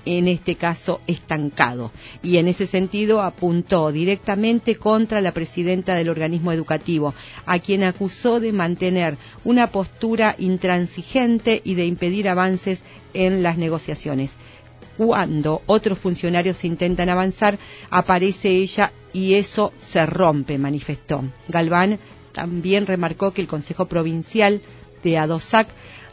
en este caso estancado, y en ese sentido apuntó directamente contra la presidenta del organismo educativo, a quien acusó de mantener una postura intransigente y de impedir avances en las negociaciones. Cuando otros funcionarios intentan avanzar, aparece ella y eso se rompe, manifestó. Galván también remarcó que el Consejo Provincial de ADOSAC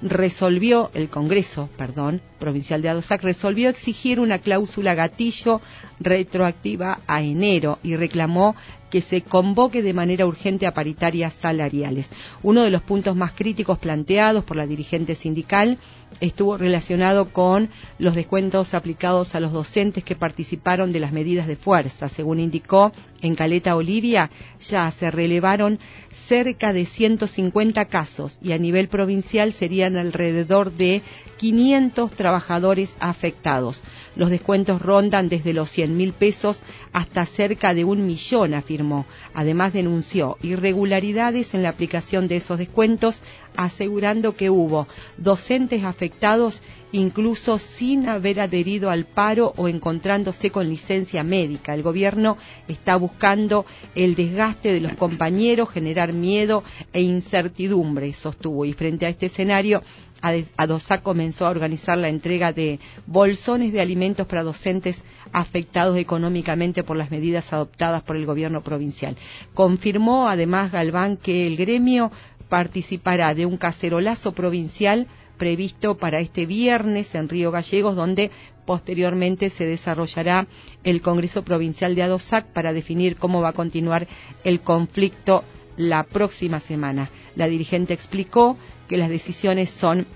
el Congreso Provincial de ADOSAC resolvió exigir una cláusula gatillo retroactiva a enero y reclamó que se convoque de manera urgente a paritarias salariales. Uno de los puntos más críticos planteados por la dirigente sindical estuvo relacionado con los descuentos aplicados a los docentes que participaron de las medidas de fuerza. Según indicó, en Caleta Olivia ya se relevaron cerca de 150 casos y a nivel provincial serían alrededor de 500 trabajadores afectados. Los descuentos rondan desde los 100.000 pesos hasta cerca de 1 millón, afirmó. Además denunció irregularidades en la aplicación de esos descuentos, asegurando que hubo docentes afectados incluso sin haber adherido al paro o encontrándose con licencia médica. El gobierno está buscando el desgaste de los compañeros, generar miedo e incertidumbre, sostuvo. Y frente a este escenario, ADOSAC comenzó a organizar la entrega de bolsones de alimentos para docentes afectados económicamente por las medidas adoptadas por el gobierno provincial. Confirmó además Galván que el gremio participará de un cacerolazo provincial previsto para este viernes en Río Gallegos, donde posteriormente se desarrollará el Congreso Provincial de ADOSAC para definir cómo va a continuar el conflicto la próxima semana. La dirigente explicó que las decisiones son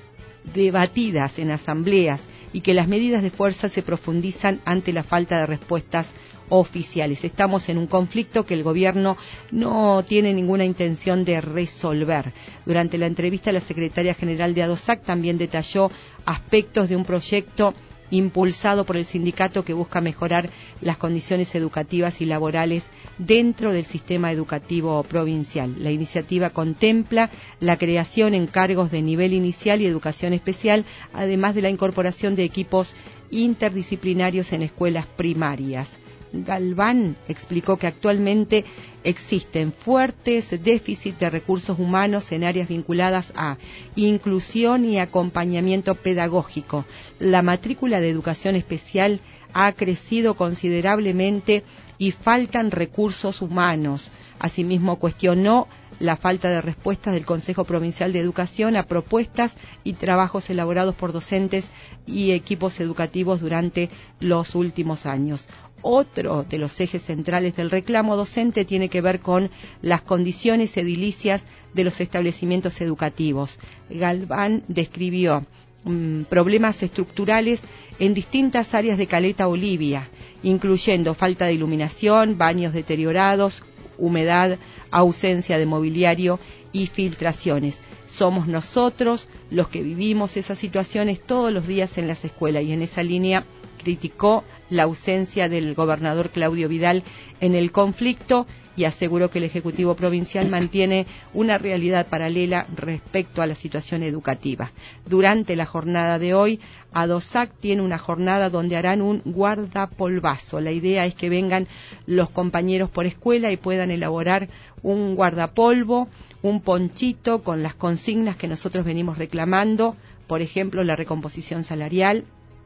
debatidas en asambleas y que las medidas de fuerza se profundizan ante la falta de respuestas oficiales. Estamos en un conflicto que el gobierno no tiene ninguna intención de resolver. Durante la entrevista, la secretaria general de ADOSAC también detalló aspectos de un proyecto impulsado por el sindicato que busca mejorar las condiciones educativas y laborales dentro del sistema educativo provincial. La iniciativa contempla la creación en cargos de nivel inicial y educación especial, además de la incorporación de equipos interdisciplinarios en escuelas primarias. Galván explicó que actualmente existen fuertes déficits de recursos humanos en áreas vinculadas a inclusión y acompañamiento pedagógico. La matrícula de educación especial ha crecido considerablemente y faltan recursos humanos. Asimismo, cuestionó la falta de respuestas del Consejo Provincial de Educación a propuestas y trabajos elaborados por docentes y equipos educativos durante los últimos años. Otro de los ejes centrales del reclamo docente tiene que ver con las condiciones edilicias de los establecimientos educativos. Galván describió problemas estructurales en distintas áreas de Caleta Olivia, incluyendo falta de iluminación, baños deteriorados, humedad, ausencia de mobiliario y filtraciones. Somos nosotros los que vivimos esas situaciones todos los días en las escuelas, y en esa línea criticó la ausencia del gobernador Claudio Vidal en el conflicto y aseguró que el Ejecutivo Provincial mantiene una realidad paralela respecto a la situación educativa. Durante la jornada de hoy, ADOSAC tiene una jornada donde harán un guardapolvazo. La idea es que vengan los compañeros por escuela y puedan elaborar un guardapolvo, un ponchito con las consignas que nosotros venimos reclamando, por ejemplo, la recomposición salarial,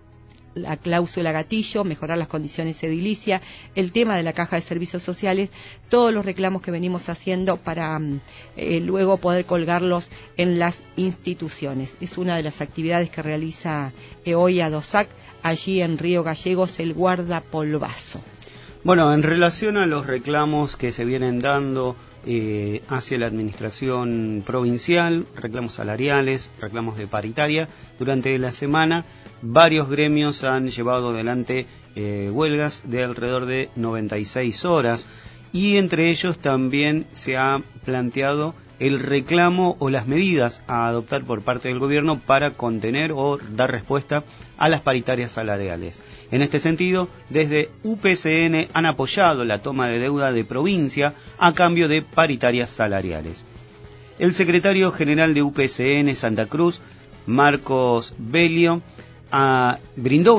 la cláusula gatillo, mejorar las condiciones edilicias, el tema de la caja de servicios sociales, todos los reclamos que venimos haciendo para luego poder colgarlos en las instituciones. Es una de las actividades que realiza hoy ADOSAC allí en Río Gallegos, el guardapolvazo. Bueno, en relación a los reclamos que se vienen dando hacia la administración provincial, reclamos salariales, reclamos de paritaria, durante la semana varios gremios han llevado adelante huelgas de alrededor de 96 horas y entre ellos también se ha planteado el reclamo o las medidas a adoptar por parte del gobierno para contener o dar respuesta a las paritarias salariales. En este sentido, desde UPCN han apoyado la toma de deuda de provincia a cambio de paritarias salariales. El secretario general de UPCN Santa Cruz, Marcos Belio, brindó